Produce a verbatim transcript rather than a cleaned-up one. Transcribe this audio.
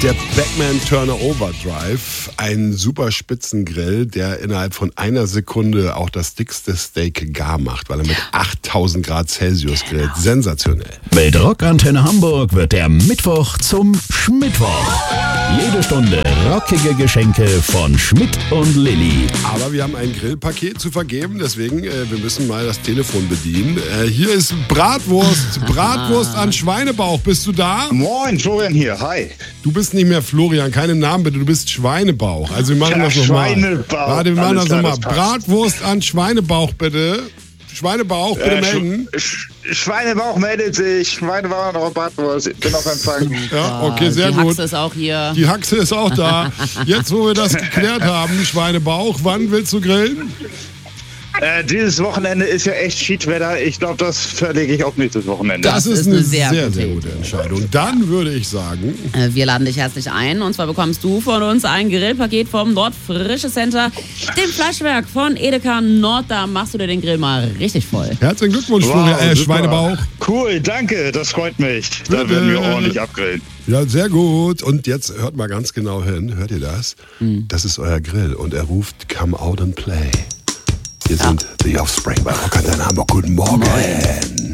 Der Beckman Turner Overdrive, ein super Spitzengrill, der innerhalb von einer Sekunde auch das dickste Steak gar macht, weil er mit achttausend Grad Celsius grillt. Sensationell. Mit Rockantenne Hamburg wird der Mittwoch zum Schmittwoch. Jede Stunde rockige Geschenke von Schmidt und Lilly. Aber wir haben ein Grillpaket zu vergeben, deswegen äh, wir müssen mal das Telefon bedienen. Äh, hier ist Bratwurst, Bratwurst an Schweinebauch. Bist du da? Moin, Florian hier, hi. Du bist nicht mehr Florian, keinen Namen bitte, du bist Schweinebauch. Also wir machen Ja, das nochmal. Schweinebauch. Warte, wir machen Alles das nochmal. klar, das passt. Bratwurst an Schweinebauch bitte. Schweinebauch, bitte Äh, melden. Sch Schweinebauch meldet sich, Schweinebauch noch Bratwurst, ich bin auf Empfang. Ja, okay, sehr die gut. Haxe ist auch hier. Die Haxe ist auch da. Jetzt, wo wir das geklärt haben, Schweinebauch, wann willst du grillen? Äh, dieses Wochenende ist ja echt Schiedwetter, ich glaube, das verlege ich auf nächstes Wochenende. Das, Das ist ist eine eine sehr, sehr sehr, gute gute Entscheidung. Dann würde ich sagen, Äh, Wir laden dich herzlich ein und zwar bekommst du von uns ein Grillpaket vom Nordfrische Center, dem Fleischwerk von Edeka Nord. Da machst du dir den Grill mal richtig voll. herzlichen Glückwunsch, Wow, Florian, äh, super. Schweinebauch. Cool, danke, das freut mich. Da Bitte. werden wir ordentlich abgrillen. Ja, sehr gut. Und jetzt hört mal ganz genau hin. Hört ihr das? Mhm. Das ist euer Grill und er ruft Come Out and Play. Hier sind die Offspring bei Rockantenne Hamburg. Guten Morgen.